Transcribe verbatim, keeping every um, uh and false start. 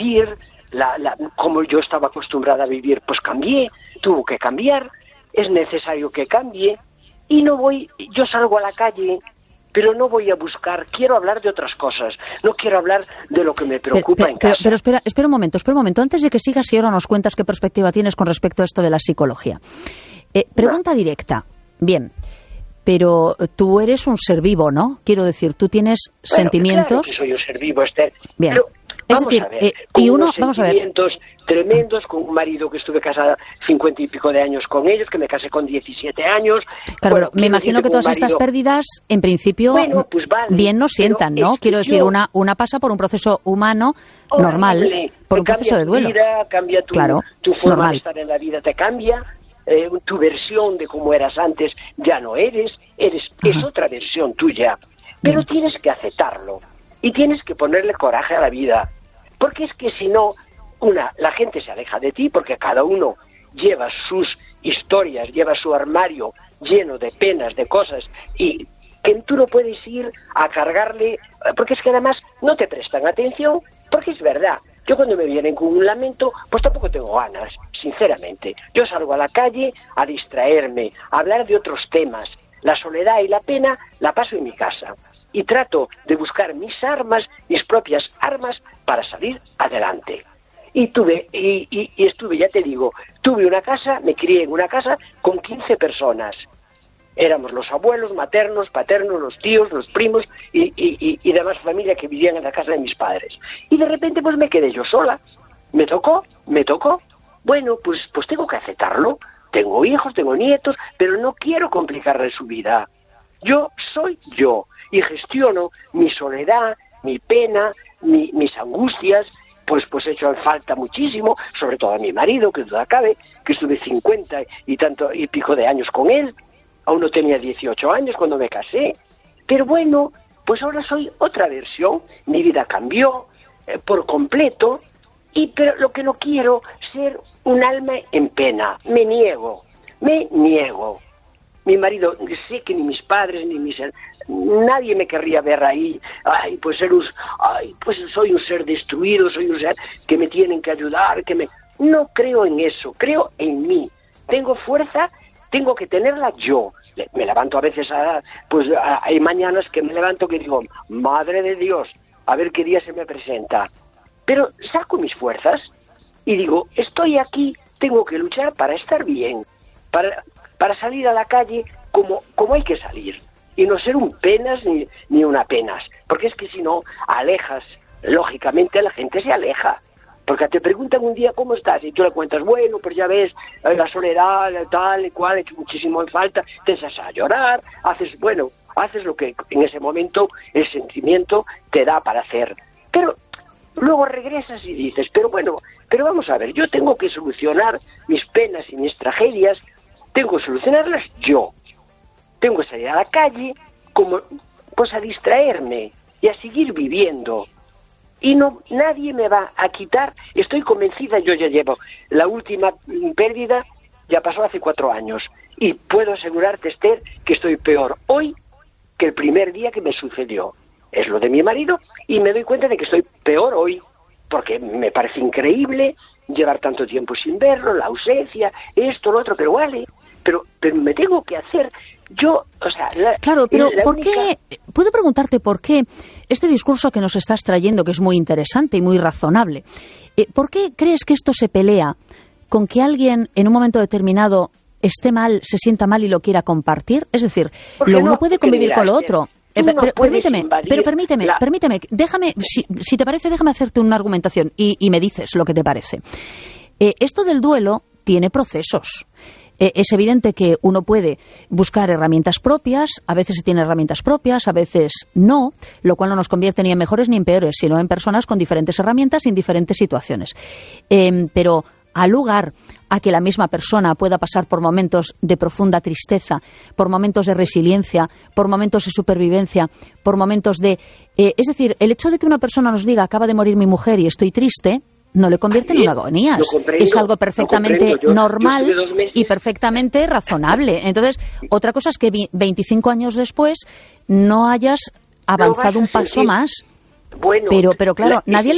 vivir, la, la, como yo estaba acostumbrada a vivir, pues cambié, tuvo que cambiar, es necesario que cambie, y no voy, yo salgo a la calle, pero no voy a buscar, quiero hablar de otras cosas, no quiero hablar de lo que me preocupa pero, en pero, casa. Pero espera, espera un momento, espera un momento, antes de que sigas y ahora nos cuentas qué perspectiva tienes con respecto a esto de la psicología. Eh, pregunta no. directa, bien, pero tú eres un ser vivo, ¿no? Quiero decir, tú tienes bueno, sentimientos... Claro que soy un ser vivo, Esther. Bien. Pero, es decir, a ver, eh, con y uno, unos vamos a ver, sentimientos tremendos, con un marido que estuve casada cincuenta y pico de años con ellos, que me casé con diecisiete años. Claro, bueno, me imagino que todas marido... estas pérdidas, en principio, bueno, pues vale, bien nos sientan, ¿no? Quiero decir, yo... una una pasa por un proceso humano Horrible. normal, por un proceso de duelo. Tu vida, cambia tu, claro, tu forma normal. de estar en la vida, te cambia. Eh, tu versión de cómo eras antes ya no eres, eres Ajá. es otra versión tuya. Pero bien. Tienes que aceptarlo y tienes que ponerle coraje a la vida. Porque es que si no, una, la gente se aleja de ti porque cada uno lleva sus historias, lleva su armario lleno de penas, de cosas, y que tú no puedes ir a cargarle, porque es que además no te prestan atención, porque es verdad. Yo cuando me vienen con un lamento, pues tampoco tengo ganas, sinceramente. Yo salgo a la calle a distraerme, a hablar de otros temas. La soledad y la pena la paso en mi casa. Y trato de buscar mis armas, mis propias armas, para salir adelante. Y tuve, y, y, y estuve, ya te digo, tuve una casa, me crié en una casa con quince personas. Éramos los abuelos, maternos, paternos, los tíos, los primos y, y, y, y demás familia que vivían en la casa de mis padres. Y de repente pues me quedé yo sola. Me tocó, me tocó. Bueno, pues, pues tengo que aceptarlo. Tengo hijos, tengo nietos, pero no quiero complicarle su vida. Yo soy yo y gestiono mi soledad, mi pena, mi, mis angustias. Pues pues he hecho falta muchísimo, sobre todo a mi marido, que duda cabe, que estuve cincuenta y tanto y pico de años con él. Aún no tenía dieciocho años cuando me casé. Pero bueno, pues ahora soy otra versión. Mi vida cambió eh, por completo. Y pero lo que no quiero ser un alma en pena. Me niego, me niego. Mi marido, sé que ni mis padres, ni mis... Nadie me querría ver ahí. Ay, pues ser un... Ay, pues soy un ser destruido, soy un ser que me tienen que ayudar, que me... No creo en eso, creo en mí. Tengo fuerza, tengo que tenerla yo. Me levanto a veces, a, pues a, hay mañanas que me levanto que digo, madre de Dios, a ver qué día se me presenta. Pero saco mis fuerzas y digo, estoy aquí, tengo que luchar para estar bien, para, para salir a la calle como, como hay que salir. Y no ser un penas ni, ni una penas, porque es que si no, alejas, lógicamente la gente se aleja. Porque te preguntan un día cómo estás y tú le cuentas, bueno, pues ya ves, la soledad, tal y cual, he hecho muchísimo en falta, te echas a llorar, haces, bueno, haces lo que en ese momento el sentimiento te da para hacer. Pero luego regresas y dices, pero bueno, pero vamos a ver, yo tengo que solucionar mis penas y mis tragedias, tengo que solucionarlas yo. Tengo que salir a la calle, como, pues a distraerme y a seguir viviendo. Y no, nadie me va a quitar, estoy convencida, yo ya llevo la última pérdida, ya pasó hace cuatro años, y puedo asegurarte, Esther, que estoy peor hoy que el primer día que me sucedió. Es lo de mi marido, y me doy cuenta de que estoy peor hoy, porque me parece increíble llevar tanto tiempo sin verlo, la ausencia, esto, lo otro, pero vale, pero, pero me tengo que hacer... Yo, o sea, la, claro, pero la ¿por única... qué? Puedo preguntarte por qué este discurso que nos estás trayendo, que es muy interesante y muy razonable, eh, ¿por qué crees que esto se pelea con que alguien en un momento determinado esté mal, se sienta mal y lo quiera compartir? Es decir, lo uno no, puede convivir mira, con lo otro. Eh, no pero, permíteme, pero permíteme, la... permíteme, déjame, si, si te parece, déjame hacerte una argumentación y, y me dices lo que te parece. Eh, esto del duelo tiene procesos. Eh, es evidente que uno puede buscar herramientas propias, a veces se tienen herramientas propias, a veces no, lo cual no nos convierte ni en mejores ni en peores, sino en personas con diferentes herramientas y en diferentes situaciones. Eh, pero al lugar a que la misma persona pueda pasar por momentos de profunda tristeza, por momentos de resiliencia, por momentos de supervivencia, por momentos de... Eh, es decir, el hecho de que una persona nos diga acaba de morir mi mujer y estoy triste... no le convierte en una agonía. Es algo perfectamente yo, normal yo y perfectamente razonable. Entonces, otra cosa es que veinticinco años después no hayas avanzado un paso más. Bueno, pero, pero claro, la, nadie